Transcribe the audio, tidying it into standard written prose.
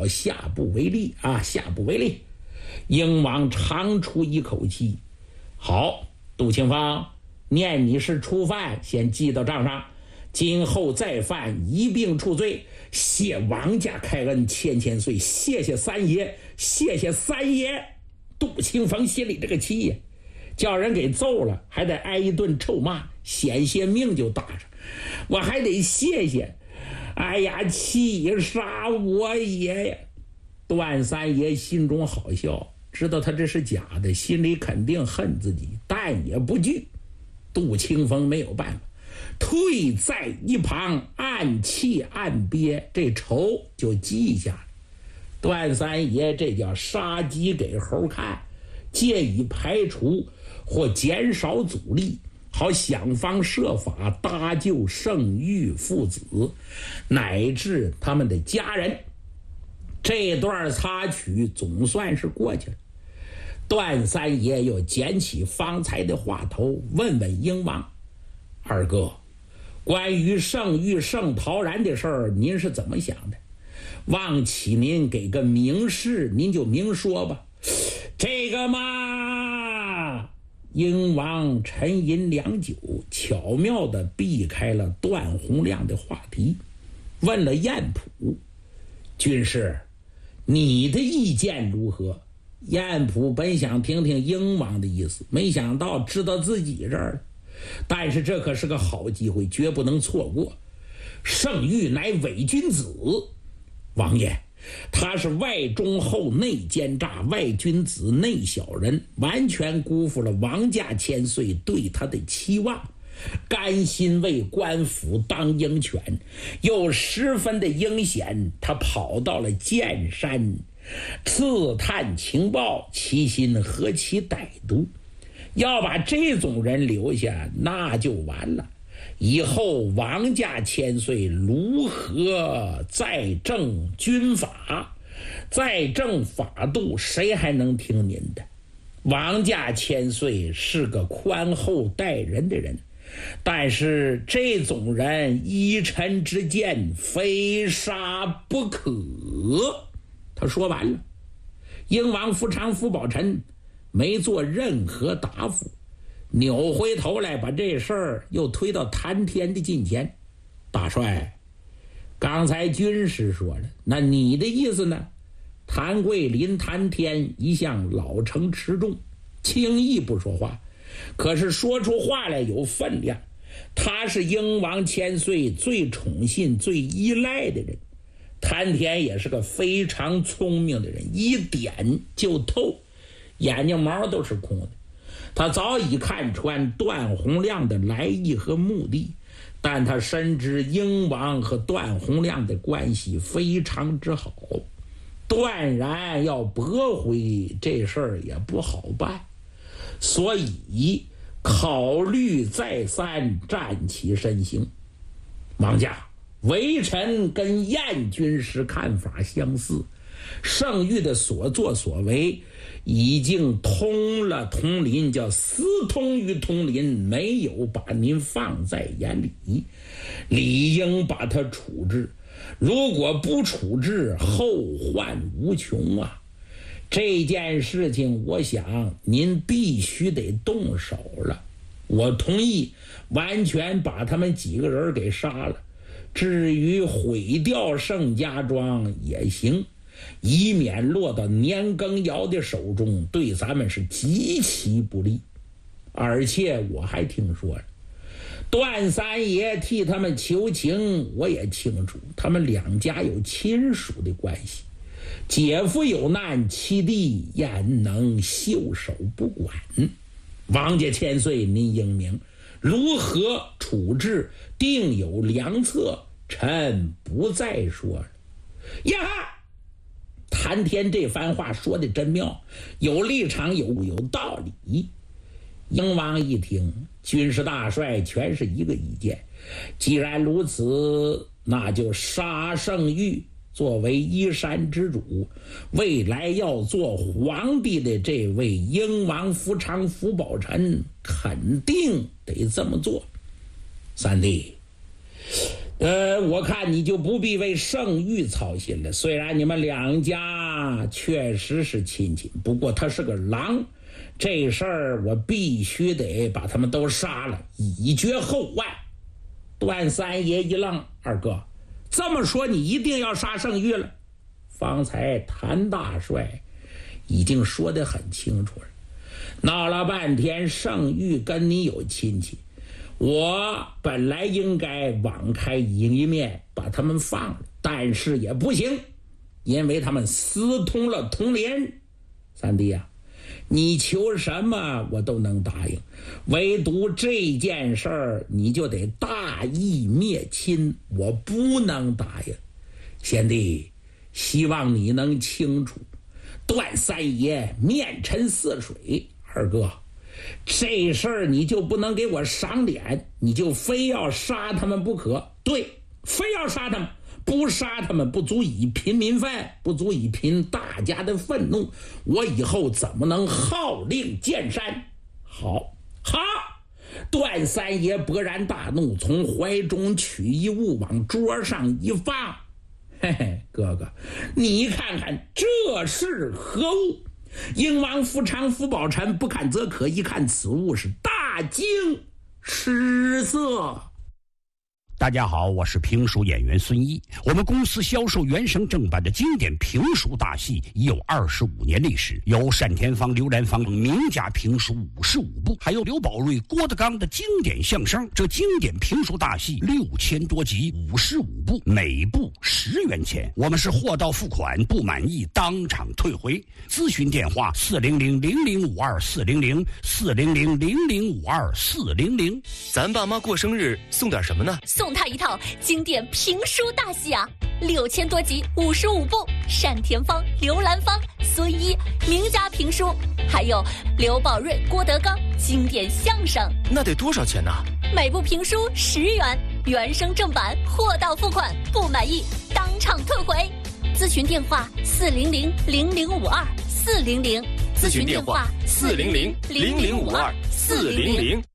好下不为例啊，下不为例。英王长出一口气，好，杜庆芳，念你是初犯，先记到账上，今后再犯一并处罪，谢王家开恩，千岁，谢谢三爷，谢谢三爷。杜庆芳心里这个气呀，叫人给揍了还得挨一顿臭骂，险些命就搭上，我还得谢谢，哎呀，气杀我爷呀！段三爷心中好笑，知道他这是假的，心里肯定恨自己，但也不惧。杜庆峰没有办法，退在一旁暗气暗憋，这仇就记下了。段三爷这叫杀鸡给猴看，借以排除或减少阻力，好想方设法搭救盛玉父子乃至他们的家人。这段插曲总算是过去了。段三爷又捡起方才的话头，问问英王：二哥，关于盛玉盛陶然的事儿，您是怎么想的？望起您给个明示，您就明说吧。这个嘛，英王沉吟良久，巧妙地避开了段洪亮的话题，问了晏普：军师，你的意见如何？晏普本想听听英王的意思，没想到知道自己这儿了，但是这可是个好机会，绝不能错过。盛玉乃伪君子，王爷，他是外忠厚内奸诈，外君子内小人，完全辜负了王家千岁对他的期望，甘心为官府当鹰犬，又十分的阴险，他跑到了剑山刺探情报，其心何其歹毒，要把这种人留下那就完了，以后王家千岁如何再正军法，再正法度，谁还能听您的？王家千岁是个宽厚待人的人，但是这种人依臣之见，非杀不可。他说完了，英王夫长福宝臣没做任何答复，扭回头来把这事儿又推到谭天的近前。大帅，刚才军师说了，那你的意思呢？谭桂林、谭天一向老成持重，轻易不说话，可是说出话来有分量。他是英王千岁最宠信最依赖的人，谭天也是个非常聪明的人，一点就透，眼睛毛都是空的。他早已看穿段洪亮的来意和目的，但他深知英王和段洪亮的关系非常之好，断然要驳回这事儿也不好办，所以考虑再三，站起身形。王家，微臣跟晏军师看法相似，盛玉的所作所为已经通了通林，叫私通于通林，没有把您放在眼里，理应把他处置，如果不处置，后患无穷啊！这件事情我想您必须得动手了，我同意完全把他们几个人给杀了，至于毁掉盛家庄也行，以免落到年羹尧的手中，对咱们是极其不利。而且我还听说了，段三爷替他们求情，我也清楚他们两家有亲属的关系，姐夫有难，七弟焉能袖手不管？王家千岁您英明，如何处置定有良策，臣不再说了。呀哈！谭天这番话说的真妙，有立场，有道理。英王一听，军师大帅全是一个意见，既然如此，那就杀盛玉作为依山之主，未来要做皇帝的这位英王福长福宝臣肯定得这么做。三弟， 我看你就不必为盛玉操心了。虽然你们两家确实是亲戚，不过他是个狼，这事儿我必须得把他们都杀了，以绝后患。段三爷一愣，二哥，这么说你一定要杀盛玉了？方才谭大帅已经说得很清楚了，闹了半天盛玉跟你有亲戚，我本来应该网开一面把他们放了，但是也不行，因为他们私通了通联。三弟啊，你求什么我都能答应，唯独这件事儿你就得大义灭亲，我不能答应。贤弟，希望你能清楚，段三爷面沉似水，二哥这事儿你就不能给我赏脸，你就非要杀他们不可。对，非要杀他们，不杀他们不足以平民愤，不足以平大家的愤怒，我以后怎么能号令见山？好，段三爷勃然大怒，从怀中取一物往桌上一放。嘿嘿，哥哥，你看看这是何物？英王夫长夫宝臣不看则可，一看此物是大惊失色。 大家好，我是评书演员孙一。我们公司销售原声正版的经典评书大戏已有25年历史，有单田芳、刘兰芳名家评书55部，还有刘宝瑞、郭德纲的经典相声。这经典评书大戏6000多集，55部，每部10元钱。我们是货到付款，不满意当场退回。咨询电话400-0052-400，400-0052-400。 咱爸妈过生日送点什么呢？ 送他一套经典评书大戏啊，6000多集，55部，单田芳、刘兰芳、孙一名家评书，还有刘宝瑞、郭德纲经典相声。 那得多少钱呢？ 每部评书10元，原声正版，货到付款，不满意当场退回。咨询电话400-0052-400， 咨询电话400-0052-400。